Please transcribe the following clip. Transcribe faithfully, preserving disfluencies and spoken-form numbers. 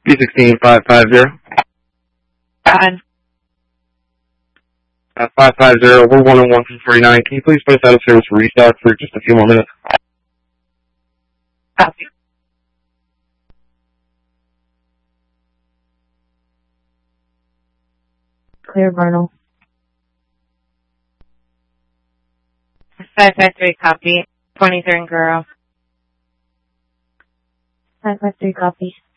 B sixteen five five zero. Five. Uh, five five zero, we're one oh one from forty-nine. Can you please put us out of service for restock for just a few more minutes? Copy. Clear, Vernal. Five five three, copy. Twenty-third and Guru. Five five three, copy.